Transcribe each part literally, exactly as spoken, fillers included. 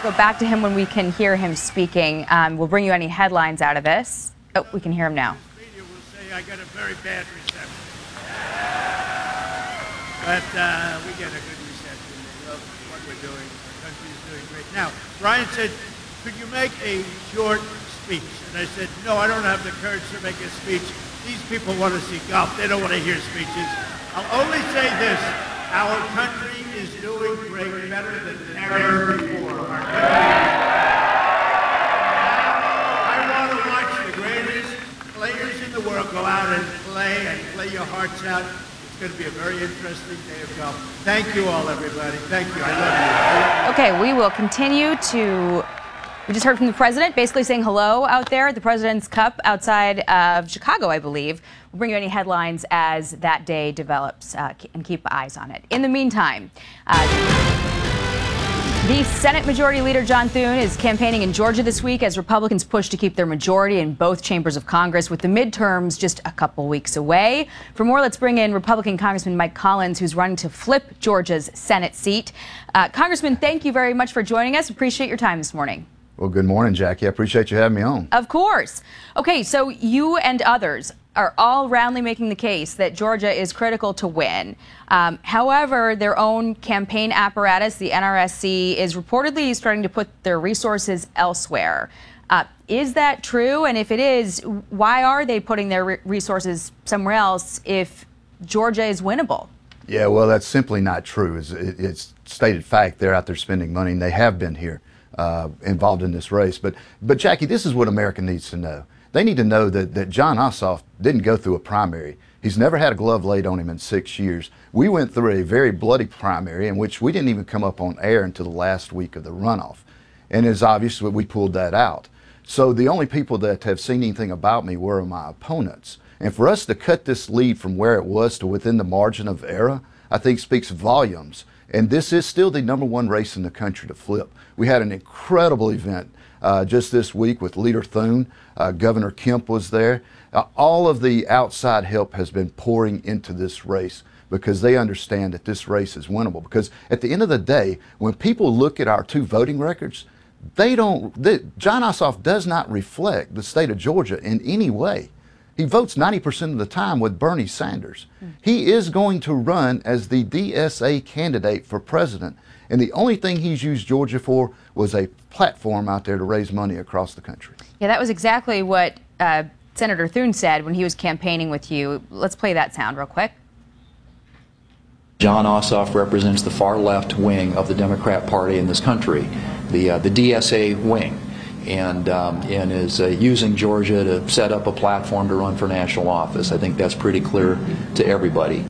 Go back to him when we can hear him speaking. Um, we'll bring you any headlines out of this. Oh, we can hear him now. Media will say I got a very bad reception, but uh, we get a good reception. They love what we're doing. Our country is doing great. Now, Brian said, "Could you make a short speech?" And I said, "No, I don't have the courage to make a speech. These people want to see golf. They don't want to hear speeches. I'll only say this. Our country is doing great, better than ever before. Our country I want to watch the greatest players in the world go out and play and play your hearts out. It's going to be a very interesting day of golf. Thank you all, everybody. Thank you. I love you." Okay, we will continue to... We just heard from the president basically saying hello out there at the President's Cup outside of Chicago, I believe. We'll bring you any headlines as that day develops uh, and keep eyes on it. In the meantime, uh, the Senate Majority Leader John Thune is campaigning in Georgia this week as Republicans push to keep their majority in both chambers of Congress with the midterms just a couple weeks away. For more, let's bring in Republican Congressman Mike Collins, who's running to flip Georgia's Senate seat. Uh, Congressman, thank you very much for joining us. Appreciate your time this morning. Well, good morning, Jackie. I appreciate you having me on. Of course. Okay, so you and others are all roundly making the case that Georgia is critical to win. Um, however, their own campaign apparatus, the N R S C, is reportedly starting to put their resources elsewhere. Uh, is that true? And if it is, why are they putting their re resources somewhere else if Georgia is winnable? Yeah, well, that's simply not true. It's, it's stated fact. They're out there spending money, and they have been here. Uh, involved in this race. But, but Jackie, this is what America needs to know. They need to know that, that Jon Ossoff didn't go through a primary. He's never had a glove laid on him in six years. We went through a very bloody primary in which we didn't even come up on air until the last week of the runoff. And it's obvious that we pulled that out. So the only people that have seen anything about me were my opponents. And for us to cut this lead from where it was to within the margin of error, I think speaks volumes. And this is still the number one race in the country to flip. We had an incredible event uh, just this week with Leader Thune. Uh, Governor Kemp was there. Uh, all of the outside help has been pouring into this race because they understand that this race is winnable. Because at the end of the day, when people look at our two voting records, they don't, they, Jon Ossoff does not reflect the state of Georgia in any way. He votes ninety percent of the time with Bernie Sanders. Mm. He is going to run as the D S A candidate for president. And the only thing he's used Georgia for was a platform out there to raise money across the country. Yeah, that was exactly what uh, Senator Thune said when he was campaigning with you. Let's play that sound real quick. Jon Ossoff represents the far left wing of the Democrat Party in this country, the, uh, the D S A wing. And, um, and is uh, using Georgia to set up a platform to run for national office. I think that's pretty clear to everybody.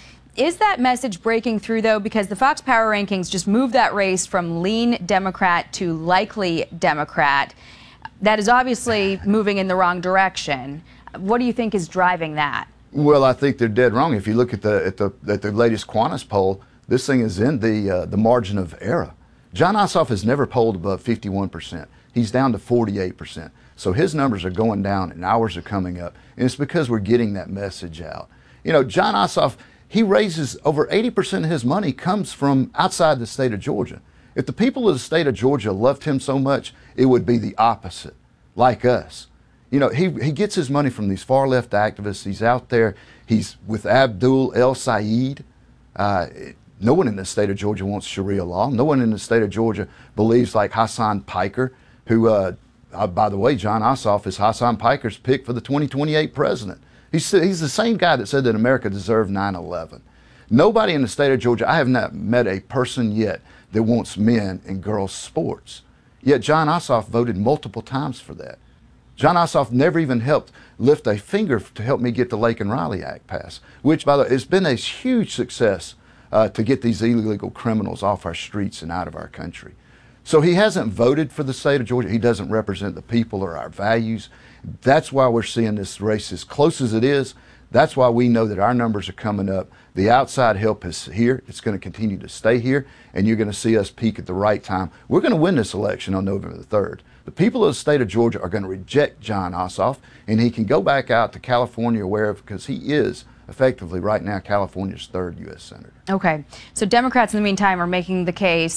Is that message breaking through, though? Because the Fox Power Rankings just moved that race from lean Democrat to likely Democrat. That is obviously moving in the wrong direction. What do you think is driving that? Well, I think they're dead wrong. If you look at the, at the, at the latest Qantas poll, this thing is in the, uh, the margin of error. Jon Ossoff has never polled above fifty-one percent. He's down to forty-eight percent. So his numbers are going down and ours are coming up. And it's because we're getting that message out. You know, Jon Ossoff, he raises over eighty percent of his money comes from outside the state of Georgia. If the people of the state of Georgia loved him so much, it would be the opposite, like us. You know, he, he gets his money from these far left activists. He's out there. He's with Abdul El Sayed. Uh, No one in the state of Georgia wants Sharia law. No one in the state of Georgia believes like Hassan Piker, who, uh, uh, by the way, Jon Ossoff is Hassan Piker's pick for the twenty twenty-eight president. He's, he's the same guy that said that America deserved nine eleven. Nobody in the state of Georgia, I have not met a person yet that wants men and girls sports. Yet Jon Ossoff voted multiple times for that. Jon Ossoff never even helped lift a finger to help me get the Lake and Riley Act passed, which, by the way, has been a huge success Uh, to get these illegal criminals off our streets and out of our country. So he hasn't voted for the state of Georgia. He doesn't represent the people or our values. That's why we're seeing this race as close as it is. That's why we know that our numbers are coming up. The outside help is here. It's going to continue to stay here, and you're going to see us peak at the right time. We're going to win this election on November the third. The people of the state of Georgia are going to reject Jon Ossoff, and he can go back out to California or wherever, because he is effectively right now California's third U S senator. Okay, so Democrats in the meantime are making the case